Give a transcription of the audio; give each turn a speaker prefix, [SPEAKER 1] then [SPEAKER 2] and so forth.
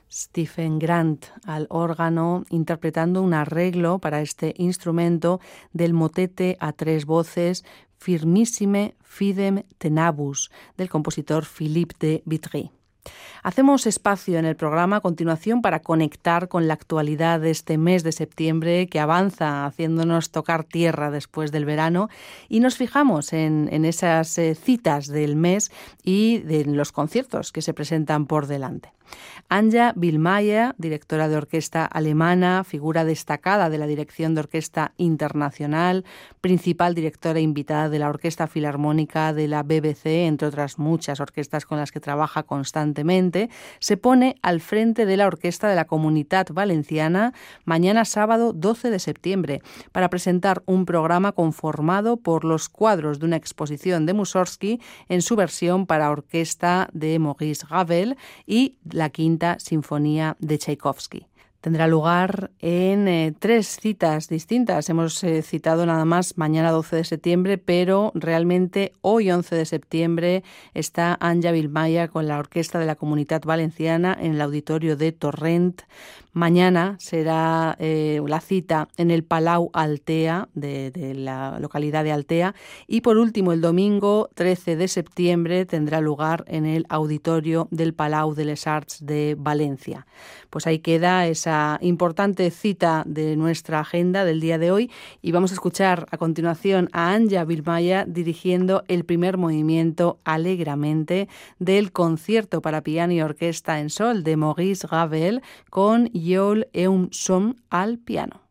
[SPEAKER 1] Stephen Grant al órgano, interpretando un arreglo para este instrumento del motete a 3 voces Firmissime Fidem Tenabus, del compositor Philippe de Vitry. Hacemos espacio en el programa a continuación para conectar con la actualidad de este mes de septiembre que avanza haciéndonos tocar tierra después del verano, y nos fijamos en esas citas del mes y de los conciertos que se presentan por delante. Anja Billmeier, directora de orquesta alemana, figura destacada de la dirección de orquesta internacional, principal directora invitada de la Orquesta Filarmónica de la BBC, entre otras muchas orquestas con las que trabaja constantemente, se pone al frente de la Orquesta de la Comunitat Valenciana mañana sábado 12 de septiembre para presentar un programa conformado por los cuadros de una exposición de Mussorgsky en su versión para orquesta de Maurice Ravel y la Quinta Sinfonía de Tchaikovsky. Tendrá lugar en 3 citas distintas. Hemos citado nada más mañana 12 de septiembre, pero realmente hoy 11 de septiembre está Anja Billmeier con la Orquesta de la Comunitat Valenciana en el Auditorio de Torrent. Mañana será la cita en el Palau Altea, de la localidad de Altea. Y por último, el domingo 13 de septiembre tendrá lugar en el Auditorio del Palau de les Arts de Valencia. Pues ahí queda esa importante cita de nuestra agenda del día de hoy, y vamos a escuchar a continuación a Anja Billmeier dirigiendo el primer movimiento Alegramente del concierto para piano y orquesta en sol de Maurice Ravel con Yeol Eun Som al piano.